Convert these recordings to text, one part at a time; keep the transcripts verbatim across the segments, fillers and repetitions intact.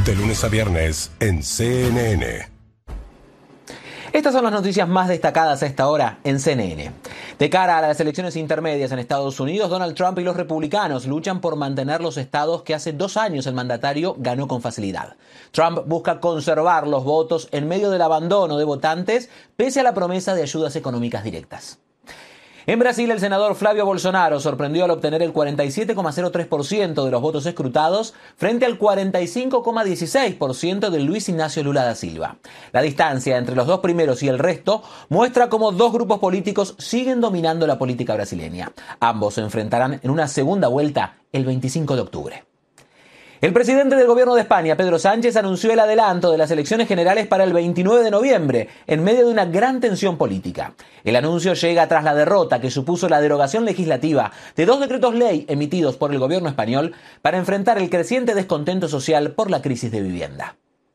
De lunes a viernes en C N N. Estas son las noticias más destacadas a esta hora en C N N. De cara a las elecciones intermedias en Estados Unidos, Donald Trump y los republicanos luchan por mantener los estados que hace dos años el mandatario ganó con facilidad. Trump busca conservar los votos en medio del abandono de votantes, pese a la promesa de ayudas económicas directas. En Brasil, el senador Flávio Bolsonaro sorprendió al obtener el cuarenta y siete coma cero tres por ciento de los votos escrutados frente al cuarenta y cinco coma dieciséis por ciento de Luis Ignacio Lula da Silva. La distancia entre los dos primeros y el resto muestra cómo dos grupos políticos siguen dominando la política brasileña. Ambos se enfrentarán en una segunda vuelta el veinticinco de octubre. El presidente del gobierno de España, Pedro Sánchez, anunció el adelanto de las elecciones generales para el veintinueve de noviembre, en medio de una gran tensión política. El anuncio llega tras la derrota que supuso la derogación legislativa de dos decretos ley emitidos por el gobierno español para enfrentar el creciente descontento social por la crisis de vivienda.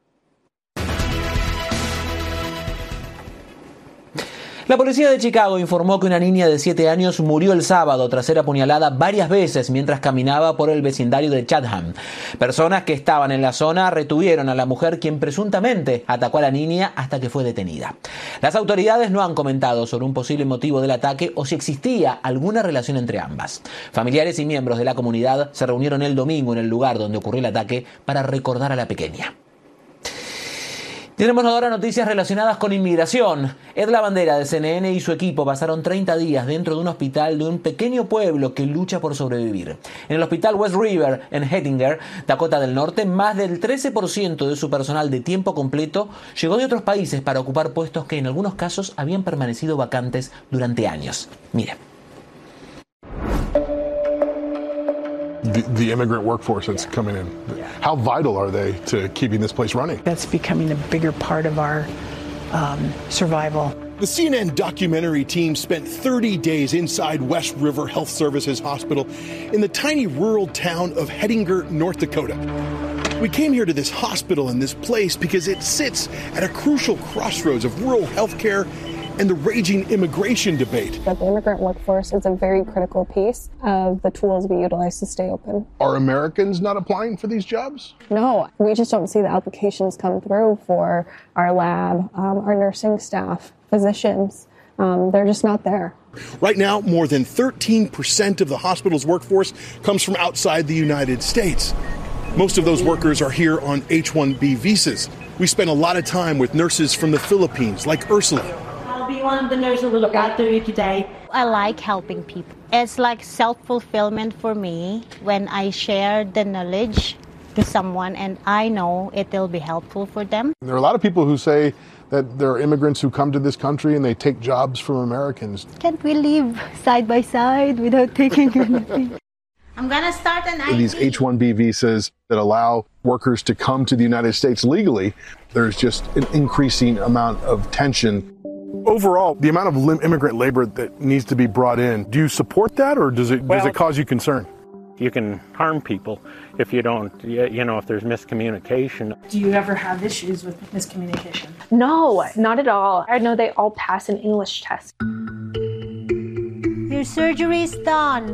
La policía de Chicago informó que una niña de siete años murió el sábado tras ser apuñalada varias veces mientras caminaba por el vecindario de Chatham. Personas que estaban en la zona retuvieron a la mujer, quien presuntamente atacó a la niña hasta que fue detenida. Las autoridades no han comentado sobre un posible motivo del ataque o si existía alguna relación entre ambas. Familiares y miembros de la comunidad se reunieron el domingo en el lugar donde ocurrió el ataque para recordar a la pequeña. Tenemos ahora noticias relacionadas con inmigración. Ed Lavandera de C N N y su equipo pasaron treinta días dentro de un hospital de un pequeño pueblo que lucha por sobrevivir. En el hospital West River, en Hettinger, Dakota del Norte, más del trece por ciento de su personal de tiempo completo llegó de otros países para ocupar puestos que en algunos casos habían permanecido vacantes durante años. Miren. The, the immigrant workforce that's coming in. How vital are they to keeping this place running? That's becoming a bigger part of our um, survival. The C N N documentary team spent thirty days inside West River Health Services Hospital in the tiny rural town of Hettinger, North Dakota. We came here to this hospital and this place because it sits at a crucial crossroads of rural healthcare and the raging immigration debate. The immigrant workforce is a very critical piece of the tools we utilize to stay open. Are Americans not applying for these jobs? No, we just don't see the applications come through for our lab, um, our nursing staff, physicians. Um, they're just not there. Right now, more than thirteen percent of the hospital's workforce comes from outside the United States. Most of those workers are here on H one B visas. We spend a lot of time with nurses from the Philippines, like Ursula. I'll be one of the nurses who look after you today. I like helping people. It's like self-fulfillment for me when I share the knowledge to someone and I know it will be helpful for them. There are a lot of people who say that there are immigrants who come to this country and they take jobs from Americans. Can't we live side by side without taking anything? I'm going to start an I D. These H one B visas that allow workers to come to the United States legally, there's just an increasing amount of tension. Overall, the amount of immigrant labor that needs to be brought in, do you support that or does it, well, does it cause you concern? You can harm people if you don't, you know, if there's miscommunication. Do you ever have issues with miscommunication? No, not at all. I know they all pass an English test. Your surgery is done.